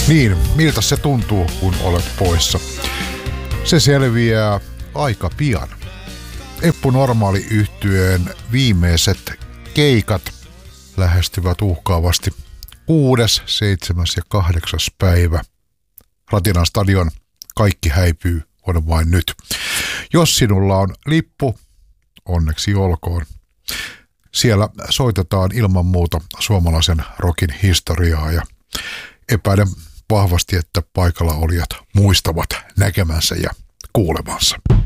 Niin, miltä se tuntuu, kun olet poissa? Se selviää aika pian. Eppu Normaali -yhtyeen viimeiset keikat lähestyvät uhkaavasti 6., 7. ja 8. päivä. Ratinan stadion Kaikki häipyy on vain nyt. Jos sinulla on lippu, onneksi olkoon. Siellä soitetaan ilman muuta suomalaisen rockin historiaa ja epäilen vahvasti, että paikalla olijat muistavat näkemänsä ja kuulemansa.